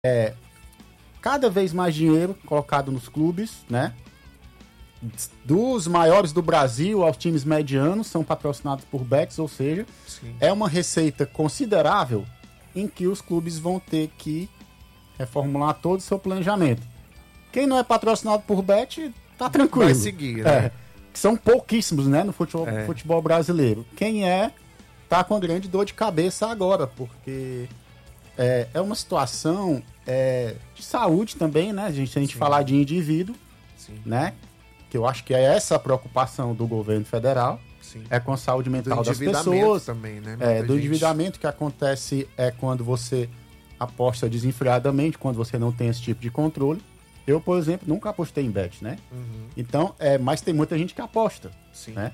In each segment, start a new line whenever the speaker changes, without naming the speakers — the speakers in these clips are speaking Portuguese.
cada vez mais dinheiro colocado nos clubes, né? Dos maiores do Brasil aos times medianos são patrocinados por bets, ou seja,
Sim.
é uma receita considerável em que os clubes vão ter que reformular todo o seu planejamento. Quem não é patrocinado por bet, tá tranquilo.
Vai seguir, né?
São pouquíssimos, né, no futebol brasileiro. Quem tá com grande dor de cabeça agora, porque é uma situação de saúde também, né? A gente falar de indivíduo,
Sim.
né? Que eu acho que é essa a preocupação do governo federal,
Sim.
é com a saúde mental das
endividamento
pessoas.
também, né?
Do endividamento que acontece quando você aposta desenfreadamente, quando você não tem esse tipo de controle. Eu, por exemplo, nunca apostei em bet, né?
Uhum.
Então, mas tem muita gente que aposta,
Sim.
né?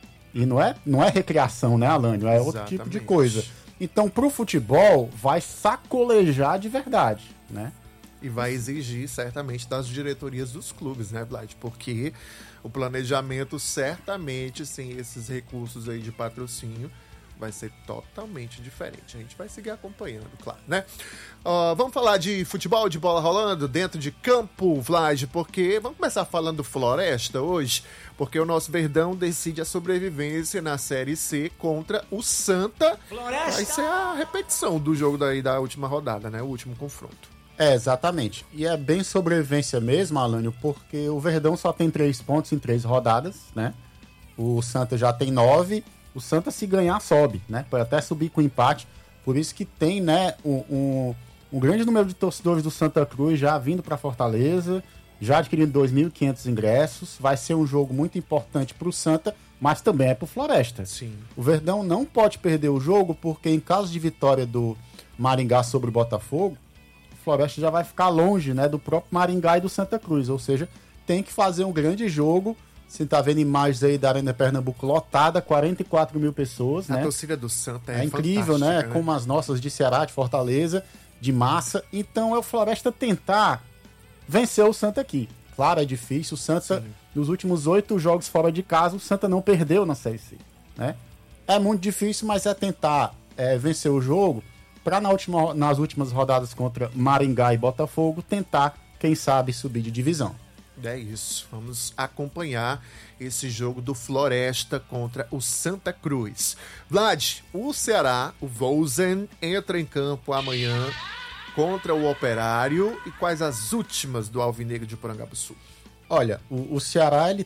E não é recreação, né, Alânio? É outro tipo de coisa. Então, pro futebol, vai sacolejar de verdade, né?
E vai exigir, certamente, das diretorias dos clubes, né, Vlad? Porque o planejamento, certamente, sem esses recursos aí de patrocínio, vai ser totalmente diferente. A gente vai seguir acompanhando, claro, né? Vamos falar de futebol, de bola rolando dentro de campo, Vlad, porque vamos começar falando do Floresta hoje, porque o nosso Verdão decide a sobrevivência na Série C contra o Santa.
Floresta!
Vai ser a repetição do jogo da última rodada, né? O último confronto.
Exatamente. E é bem sobrevivência mesmo, Alânio, porque o Verdão só tem 3 pontos em 3 rodadas, né? O Santa já tem 9. O Santa, se ganhar, sobe, né? Pode até subir com empate. Por isso que tem, né, um grande número de torcedores do Santa Cruz já vindo para Fortaleza, já adquirindo 2.500 ingressos. Vai ser um jogo muito importante para o Santa, mas também é para o Floresta.
Sim.
O Verdão não pode perder o jogo, porque em caso de vitória do Maringá sobre o Botafogo, o Floresta já vai ficar longe, né, do próprio Maringá e do Santa Cruz. Ou seja, tem que fazer um grande jogo. Você tá vendo imagens aí da Arena Pernambuco lotada, 44 mil pessoas, né?
A torcida do Santa é
incrível, né? Como as nossas de Ceará, de Fortaleza, de massa. Então é o Floresta tentar vencer o Santa aqui. Claro, é difícil. O Santa, nos últimos 8 jogos fora de casa, o Santa não perdeu na Série C, né? É muito difícil, mas é tentar vencer o jogo para nas últimas rodadas contra Maringá e Botafogo tentar, quem sabe, subir de divisão.
É isso, vamos acompanhar esse jogo do Floresta contra o Santa Cruz. Vlad, o Ceará, o Vozen, entra em campo amanhã contra o Operário. E quais as últimas do Alvinegro de Porangabuçu?
Olha, o Ceará ele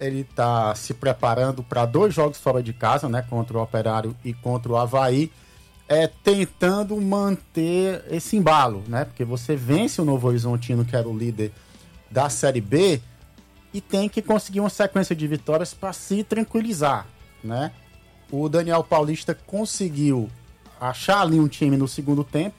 tá se preparando para 2 jogos fora de casa, né, contra o Operário e contra o Avaí, tentando manter esse embalo, né, porque você vence o Novo Horizontino, que era o líder da Série B, e tem que conseguir uma sequência de vitórias para se tranquilizar, né? O Daniel Paulista conseguiu achar ali um time no segundo tempo,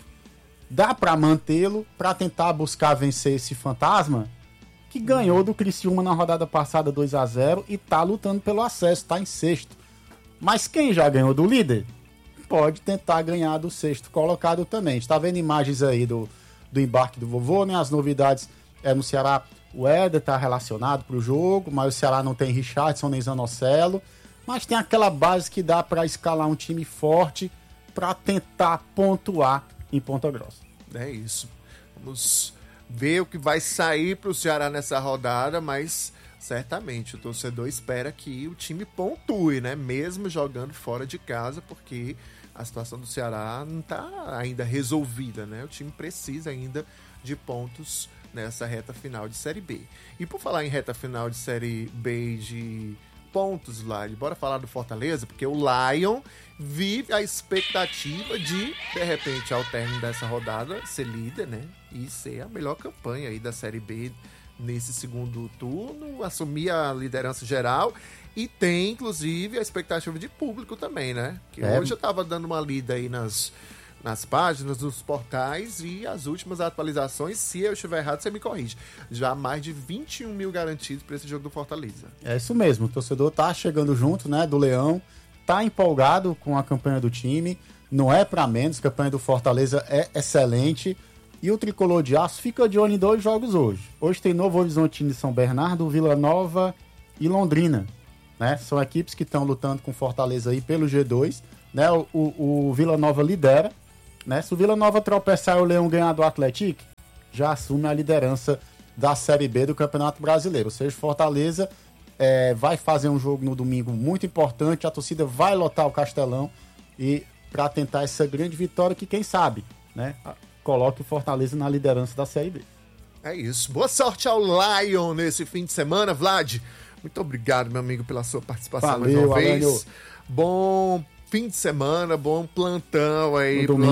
dá para mantê-lo, para tentar buscar vencer esse fantasma que ganhou do Criciúma na rodada passada 2-0 e tá lutando pelo acesso, tá em 6º. Mas quem já ganhou do líder pode tentar ganhar do 6º colocado também. A gente tá vendo imagens aí do embarque do vovô, né? As novidades no Ceará, o Éder tá relacionado pro jogo, mas o Ceará não tem Richardson nem Zanocelo, mas tem aquela base que dá para escalar um time forte para tentar pontuar em Ponta Grossa.
É isso. Vamos ver o que vai sair pro Ceará nessa rodada, mas certamente o torcedor espera que o time pontue, né? Mesmo jogando fora de casa, porque a situação do Ceará não tá ainda resolvida, né? O time precisa ainda de pontos nessa reta final de Série B. E por falar em reta final de Série B de pontos, lá, bora falar do Fortaleza, porque o Lion vive a expectativa de repente, ao término dessa rodada, ser líder, né? E ser a melhor campanha aí da Série B nesse segundo turno, assumir a liderança geral. E tem, inclusive, a expectativa de público também, né? Que hoje eu tava dando uma lida aí nas páginas, nos portais, e as últimas atualizações, se eu estiver errado, você me corrige. Já mais de 21 mil garantidos para esse jogo do Fortaleza.
É isso mesmo, o torcedor tá chegando junto, né, do Leão, tá empolgado com a campanha do time, não é para menos, a campanha do Fortaleza é excelente, e o Tricolor de Aço fica de olho em 2 jogos hoje. Hoje tem Novo Horizontino e São Bernardo, Vila Nova e Londrina, né? São equipes que estão lutando com Fortaleza aí pelo G2, né? O Vila Nova lidera, né? Se o Vila Nova tropeçar e o Leão ganhar do Atlético, já assume a liderança da Série B do Campeonato Brasileiro. Ou seja, Fortaleza vai fazer um jogo no domingo muito importante, a torcida vai lotar o Castelão e para tentar essa grande vitória que, quem sabe, né, coloque o Fortaleza na liderança da Série B.
É isso. Boa sorte ao Lion nesse fim de semana, Vlad. Muito obrigado, meu amigo, pela sua participação.
Valeu,
mais uma vez.
Alânio.
Bom fim de semana, bom plantão aí.